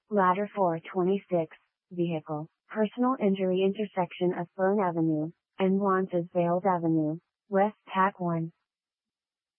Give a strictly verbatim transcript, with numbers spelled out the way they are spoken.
Ladder four twenty-six, Vehicle, Personal Injury intersection of Fern Avenue, and Wandsworth Vales Avenue, West Tack one.